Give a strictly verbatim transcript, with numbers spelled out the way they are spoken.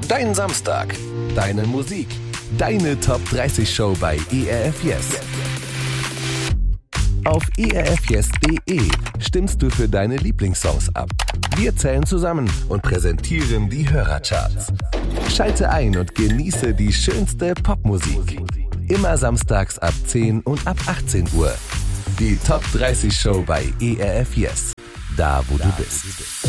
Dein Samstag, deine Musik, deine Top dreißig Show bei E R F Yes. Auf e r f yes punkt d e stimmst du für deine Lieblingssongs ab. Wir zählen zusammen und präsentieren die Hörercharts. Schalte ein und genieße die schönste Popmusik. Immer samstags ab zehn und ab achtzehn Uhr. Die Top dreißig Show bei E R F Yes. Da, wo du bist.